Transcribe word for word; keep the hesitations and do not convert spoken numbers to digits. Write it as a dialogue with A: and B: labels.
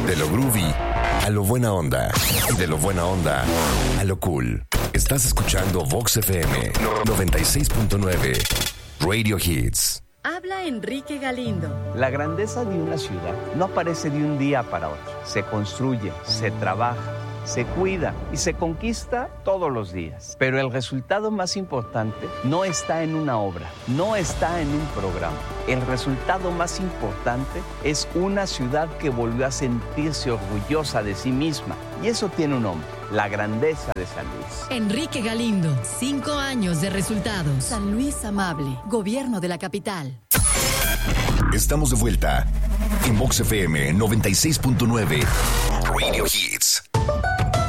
A: De lo groovy a lo buena onda. De lo buena onda a lo cool. Estás escuchando Vox F M noventa y seis punto nueve Radio Hits.
B: Habla Enrique Galindo.
C: La grandeza de una ciudad no aparece de un día para otro. Se construye, se trabaja, se cuida y se conquista todos los días. Pero el resultado más importante no está en una obra, no está en un programa. El resultado más importante es una ciudad que volvió a sentirse orgullosa de sí misma. Y eso tiene un nombre, la grandeza de San Luis.
B: Enrique Galindo, cinco años de resultados. San Luis Amable, gobierno de la capital.
A: Estamos de vuelta en Vox F M noventa y seis punto nueve Radio Hits.